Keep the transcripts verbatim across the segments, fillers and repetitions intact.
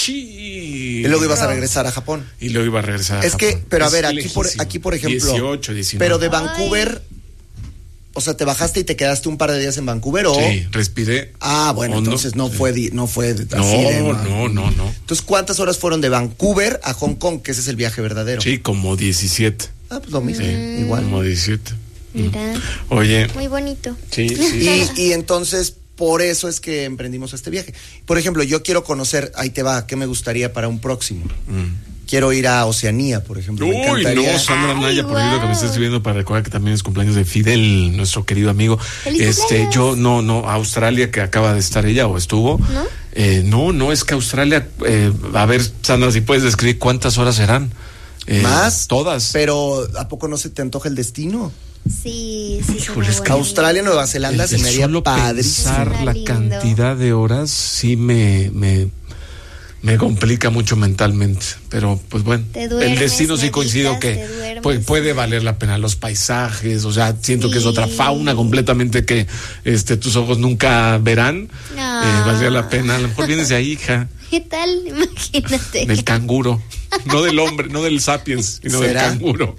Sí. Y luego ibas a regresar a Japón. Y luego iba a regresar a es Japón. que, pero es a ver, aquí por, aquí por ejemplo. dieciocho, diecinueve. Pero de Vancouver, o sea, ¿te bajaste y te quedaste un par de días en Vancouver o...? Sí, respiré. Ah, bueno, hondo. entonces no fue, di, no fue así no, de... No, no, no. Entonces, ¿cuántas horas fueron de Vancouver a Hong Kong? Que ese es el viaje verdadero. Sí, como diecisiete. Ah, pues lo mismo, sí, igual. Como diecisiete. Mira. Oye. Muy bonito. Sí, sí. Y, y entonces, por eso es que emprendimos este viaje. Por ejemplo, yo quiero conocer, ahí te va, ¿qué me gustaría para un próximo? Mm. Quiero ir a Oceanía, por ejemplo. Uy, me encantaría. no, Sandra Ay, Naya, wow. por lo que me está escribiendo para recordar que también es cumpleaños de Fidel, nuestro querido amigo. ¡Feliz Este, cumpleaños! yo no, no, Australia, que acaba de estar ella o estuvo. ¿No? Eh, no, no, es que Australia, eh, a ver, Sandra, si puedes describir cuántas horas serán. Eh, Más. Todas. Pero, ¿a poco no se te antoja el destino? Sí, sí. Híjole, es que Australia, Nueva Zelanda el, se el me haría solo padrísimo. pensar la lindo. cantidad de horas sí me, me, me complica mucho mentalmente, pero pues bueno, Te duermes, el destino sí coincido meditas, que te duermes. puede, puede valer la pena, los paisajes, o sea, siento Sí. que es otra fauna completamente que este tus ojos nunca verán. No. Eh, valdría la pena, a lo mejor vienes de ahí, hija, ¿Qué tal? Imagínate. del canguro, no del hombre, no del sapiens, sino del ¿Será? canguro.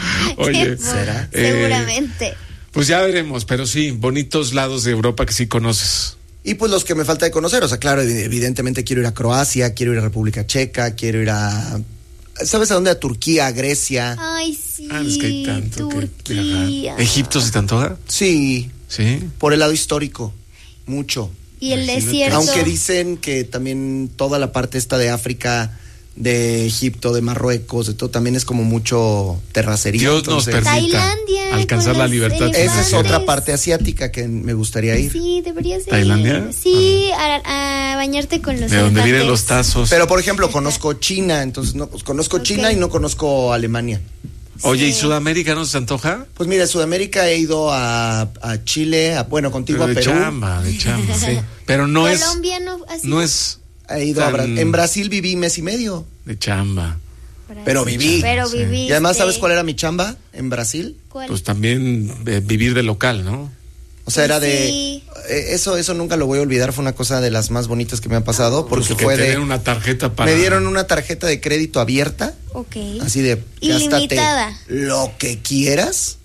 Oye, ¿será? Eh, Seguramente. pues ya veremos, pero sí, bonitos lados de Europa que sí conoces. Y pues los que me falta de conocer, o sea, claro, evidentemente quiero ir a Croacia, quiero ir a República Checa, quiero ir a... ¿Sabes a dónde? A Turquía, a Grecia. Ay, sí. Ah, es que hay tanto que Turquía. viajar. ¿Egipto se te antoja? Sí, Sí. por el lado histórico, mucho. Y el Imagínate. desierto. Aunque dicen que también toda la parte esta de África, de Egipto, de Marruecos, de todo, también es como mucho terracería. Dios nos entonces, permita Tailandia, alcanzar con la los libertad. esa es elefantes. otra parte asiática que me gustaría ir. Sí, deberías de ¿Tailandia? ir. Sí, a, a bañarte con los De donde elefantes. vienen los tazos. Pero, por ejemplo, conozco China, entonces no, pues, conozco Ok. China y no conozco Alemania. Oye, ¿y Sí. Sudamérica no se te antoja? Pues mira, en Sudamérica he ido a, a Chile, a, bueno, contigo de a Perú. chamba, de chamba. Sí. Pero no es, Colombia no, así no es He ido a tan- Bra- en Brasil viví mes y medio. de chamba. Pero viví. Pero Sí. viví. Y además, ¿sabes cuál era mi chamba en Brasil? ¿Cuál? Pues también eh, vivir de local, ¿no? O sea, era de... Sí. eh, eso eso nunca lo voy a olvidar, fue una cosa de las más bonitas que me ha pasado, porque Pues que fue te de... den una tarjeta para... Me dieron una tarjeta de crédito abierta, Ok. así de... gástate Ilimitada. lo que quieras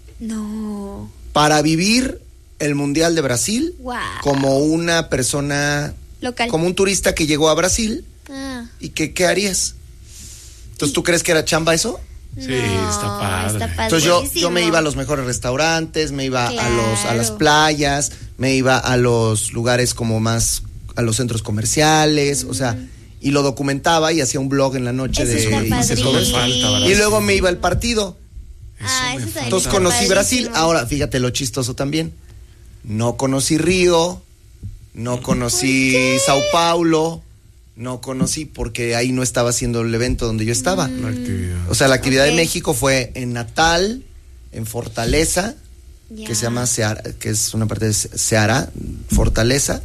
No. para vivir el Mundial de Brasil Wow. como una persona... Local. Como un turista que llegó a Brasil Ah. y que, ¿qué harías? Entonces, ¿tú crees que era chamba eso? Sí, No, está padre. está padre. Entonces yo, Buenísimo. yo me iba a los mejores restaurantes, me iba a los a las Claro. playas, me iba a los lugares como más, a los centros comerciales, o sea, y lo documentaba y hacía un blog en la noche Eso de está y hice todo eso. padrísimo. Falta, ¿verdad? Y luego me iba al partido. Ah, me eso falta. también Entonces está conocí padrísimo. Brasil. Ahora, fíjate lo chistoso también. No conocí Río, no conocí Sao Paulo, no conocí porque ahí no estaba haciendo el evento donde yo estaba. La actividad. O sea, la actividad Ok. de México fue en Natal, en Fortaleza, Ya. que se llama Ceará, que es una parte de Ce- Ceará, Fortaleza,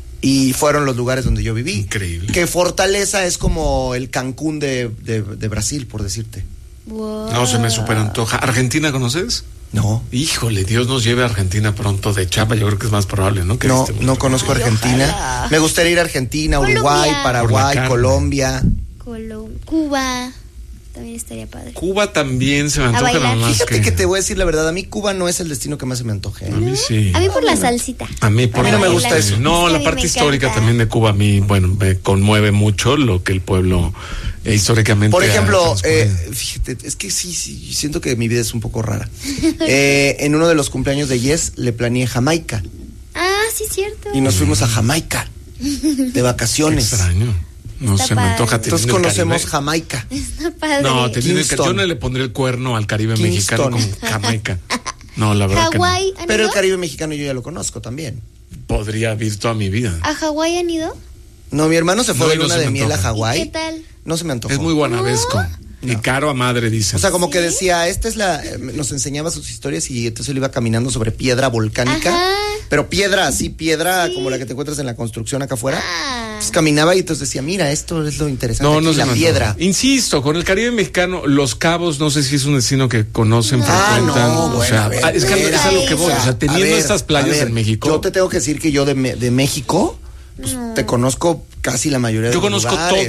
y fueron los lugares donde yo viví. Increíble. Que Fortaleza es como el Cancún de, de, de Brasil, por decirte. Wow. No, se me super antoja. ¿Argentina conoces? No, Híjole, Dios nos lleve a Argentina pronto de chapa, yo creo que es más probable, ¿no? Que no, este- no conozco Ay, Argentina. ojalá. Me gustaría ir a Argentina, Colombia. Uruguay, Por la Paraguay, carne. Colombia. Colom- Cuba. También estaría padre. Cuba también se me antoja bailar. nada más Fíjate que... que te voy a decir la verdad, a mí Cuba no es el destino que más se me antoje. ¿eh? A mí sí. A mí por la salsita. A mí, por A mí no me la- gusta eso. No, Es que a la mí parte me histórica encanta. también de Cuba a mí, bueno, me conmueve mucho lo que el pueblo eh, históricamente Por ha ejemplo, transcurrido. eh, fíjate, es que sí, sí, siento que mi vida es un poco rara. Eh, en uno de los cumpleaños de Yes le planeé Jamaica Ah, sí, cierto. y nos fuimos a Jamaica de Qué vacaciones. extraño. No Está se me padre. antoja Entonces teniendo el conocemos Caribe. Jamaica. Está padre. No, teniendo el Caribe, Kingston. yo no le pondré el cuerno al Caribe Kingston. mexicano como Jamaica. No, la verdad ¿Hawái que han Pero el ido? Caribe mexicano yo ya lo conozco también. no. Podría vivir toda mi vida. ¿A Hawái han ido? No, mi hermano se fue No, de y no luna se de me miel a antoja. Hawái. ¿Y qué tal? No se me antojó. Es muy guanabesco. Y No. caro a madre, dicen. O sea, como que decía, esta es la... eh, nos enseñaba sus historias y entonces él iba caminando sobre piedra volcánica. Ajá. Pero piedra, así, piedra Sí. como la que te encuentras en la construcción acá afuera. Ah. Entonces caminaba y entonces decía, mira, esto es lo interesante. No, aquí, no se la me piedra. antoja. Insisto, con el Caribe mexicano, Los Cabos, no sé si es un destino que conocen, Ah, frecuentan. no, o bueno, sea, a ver, ah, es, que espera, es a lo que voy. O sea, a teniendo ver, estas playas a ver, en México. Yo te tengo que decir que yo de, Me- de México, pues, te conozco casi la mayoría de Yo los conozco lugares. todo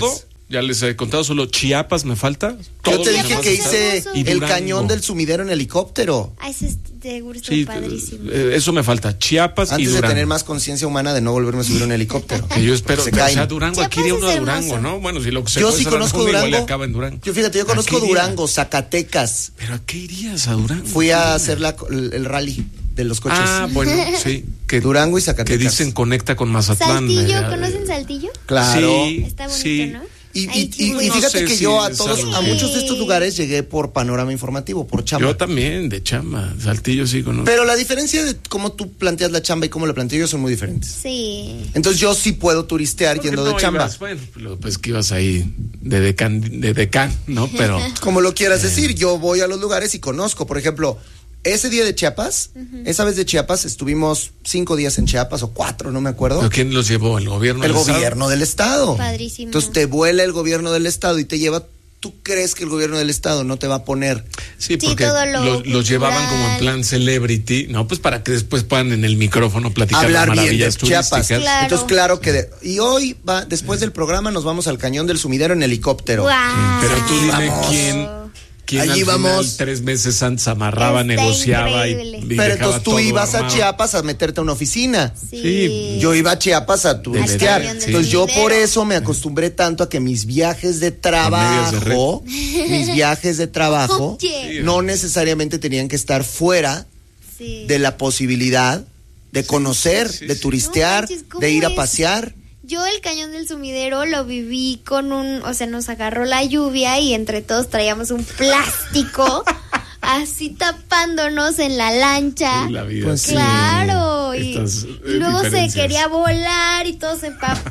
Ya les he contado, solo Chiapas me falta. Yo te dije Chiapas que es hice hermoso. Y el Durango. cañón del sumidero en helicóptero. Ah, ese es seguro está Sí, padrísimo. eh, eso me falta. Chiapas y Antes de Durango. tener más conciencia humana de no volverme a subir a un helicóptero. Que yo espero. Se Pero, o caen. sea, Durango, aquí iría Chiapas uno a es Durango, hermoso. ¿no? Bueno, si lo que se Yo puede sí ser a conozco Cancún, igual Durango. acaba en Durango. Yo fíjate, yo ¿A conozco qué iría? Durango, Zacatecas. ¿Pero a qué irías a Durango? Fui a hacer la- el, el rally de los coches. Ah, bueno, sí. Que, Durango y Zacatecas. Que dicen conecta con Mazatlán. Saltillo, eh, ¿conocen Saltillo? Claro. Sí, Está bonito, sí. ¿no? Y, y- Ahí sí y- voy. y No fíjate sé que si yo a es todos, algo a que- muchos de estos lugares llegué por panorama informativo, por chamba. Yo también, de chamba. Saltillo sí conozco. Pero la diferencia de cómo tú planteas la chamba y cómo la planteo yo son muy diferentes. Sí. Entonces yo sí puedo turistear ¿Por qué yendo no de chamba. ibas? Bueno, lo- pues que ibas ahí de decán, de decán, ¿no? Pero Como lo quieras decir, yo voy a los lugares y conozco. Por ejemplo, ese día de Chiapas, esa vez de Chiapas, estuvimos cinco días en Chiapas o cuatro, no me acuerdo. ¿pero quién los llevó? ¿El gobierno? El del estado? gobierno del estado. Padrísimo. Entonces te vuela el gobierno del estado y te lleva. ¿Tú crees que el gobierno del estado no te va a poner? Sí, Sí, porque todo lo lo- los llevaban como en cultural. plan celebrity, ¿no? Pues para que después puedan en el micrófono platicar Hablar las bien de maravillas Chiapas? turísticas. Claro. Entonces claro que de- y hoy va después del programa nos vamos al Cañón del Sumidero en helicóptero. Guau. Pero tú dime Vamos. quién, quién Allí al final, vamos. tres meses antes amarraba, Está negociaba y, increíble. y Pero dejaba entonces tú todo ibas a armado. Chiapas a meterte a una oficina. Sí. Sí, Yo iba a Chiapas a turistear. Cañón del Entonces yo Sumidero. por eso me acostumbré tanto a que mis viajes de medias de trabajo, mis viajes de trabajo, Oye. no necesariamente tenían que estar fuera Sí. de la posibilidad de conocer, sí, de sí. turistear, No manches, ¿cómo de ir a es? pasear. Yo el Cañón del Sumidero lo viví con un, o sea, nos agarró la lluvia y entre todos traíamos un plástico así tapándonos en la lancha. Sí, la vida, Pues sí. Claro, y, Estas, y eh, luego se diferencias. quería volar y todos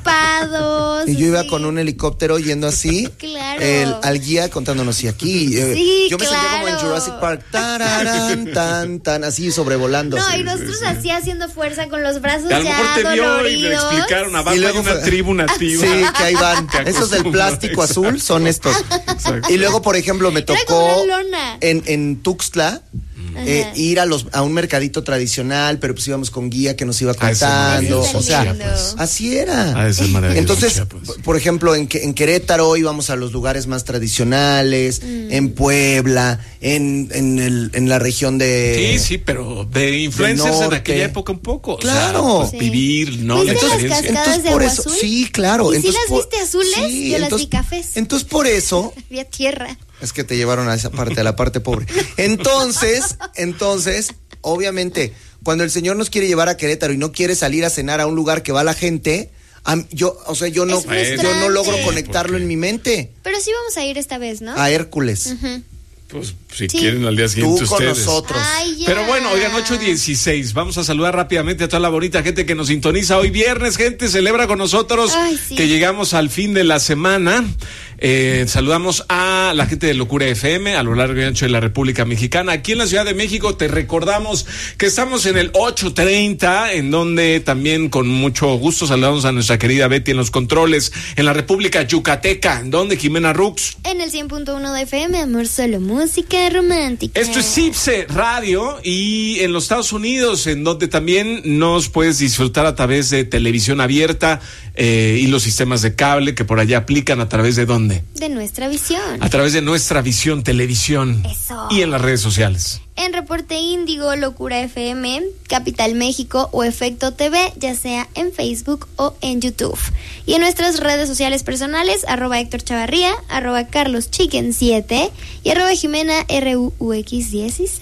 empapados. Y yo iba así. con un helicóptero yendo así, Claro. el, al guía contándonos y aquí. eh, Sí, yo me sentía como en claro. Jurassic Park, tararán, tan, tan, así sobrevolando. No, y nosotros así haciendo fuerza con los brazos Y a lo ya mejor te vio y le doloridos. explicaron abajo Y hay luego una fue- tribu nativa. Sí, que ahí van. Te Esos del acostumbra, plástico exacto. azul son estos. Exacto. Y luego, por ejemplo, me Era como tocó una lona. en, en Tuxtla eh, Ajá. ir a los a un mercadito tradicional, pero pues íbamos con guía que nos iba Ah, ese contando. maravilloso O sea, Chiapas. así era. Ah, ese es maravilloso Entonces, Chiapas. p- por ejemplo, en, Que- en Querétaro íbamos a los lugares más tradicionales, Mm. en Puebla, en, en, el, en la región de... Sí, sí, pero de influencers en norte. aquella época un poco. O sea, Claro. pues, Sí. vivir, ¿no? La ¿Fuiste a las experiencia. cascadas de por agua eso, azul? sí, claro. ¿Y sí entonces las por- viste azules? Yo las vi cafés. Entonces por eso Había tierra. es que te llevaron a esa parte, a la parte pobre. Entonces, entonces, obviamente, cuando el señor nos quiere llevar a Querétaro y no quiere salir a cenar a un lugar que va la gente, a- yo, o sea, yo no, Es yo no frustrante. logro conectarlo ¿Por qué? en mi mente. Pero sí vamos a ir esta vez, ¿no? A Hércules. Ujú. Pues si Sí. quieren al día siguiente Tú con ustedes. nosotros. Ay, ya. Pero bueno, oigan, ocho dieciséis. Vamos a saludar rápidamente a toda la bonita gente que nos sintoniza hoy viernes. Gente, celebra con nosotros Ay, sí. que llegamos al fin de la semana. Eh, saludamos a la gente de Locura F M a lo largo y ancho de la República Mexicana. Aquí en la Ciudad de México te recordamos que estamos en el ocho treinta, en donde también con mucho gusto saludamos a nuestra querida Betty en los controles. En la República Yucateca, en donde Jimena Rux. En el cien punto uno de F M, amor, solo música romántica. Esto es Cipse Radio y en los Estados Unidos, en donde también nos puedes disfrutar a través de televisión abierta eh, y los sistemas de cable que por allá aplican a través de dónde? De nuestra visión. A través de Nuestra Visión Televisión. Eso. Y en las redes sociales. En Reporte Índigo, Locura F M, Capital México o Efecto T V, ya sea en Facebook o en YouTube. Y en nuestras redes sociales personales, arroba Héctor Chavarría, arroba Carlos Chicken siete y arroba Jimena R U U X dieciséis.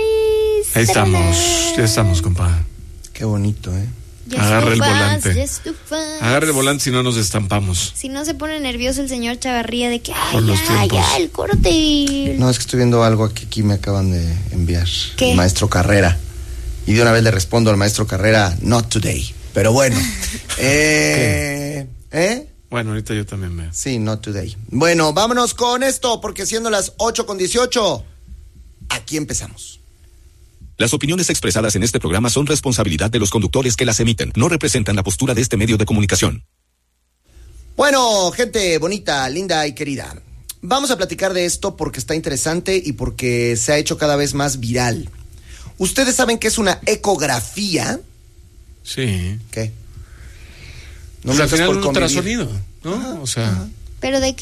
Ahí estamos, ya estamos, compadre. Qué bonito, ¿eh? Ya Agarra el estufas, volante. ya estufas. Agarre el volante si no nos estampamos. Si no se pone nervioso el señor Chavarría de que, ay, Por los ya, tiempos. ya, el corte. No, es que estoy viendo algo que aquí me acaban de enviar. ¿Qué? El maestro Carrera. Y de una vez le respondo al maestro Carrera, not today. Pero bueno. eh, ¿Eh? Bueno, ahorita yo también me... Sí, not today. Bueno, vámonos con esto, porque siendo las ocho con dieciocho, aquí empezamos. Las opiniones expresadas en este programa son responsabilidad de los conductores que las emiten. No representan la postura de este medio de comunicación. Bueno, gente bonita, linda y querida. Vamos a platicar de esto porque está interesante y porque se ha hecho cada vez más viral. ¿Ustedes saben qué es una ecografía? Sí. ¿Qué? Pues me al estás final por un convivir. ultrasonido, ¿no? Ajá, o sea... ajá. Pero de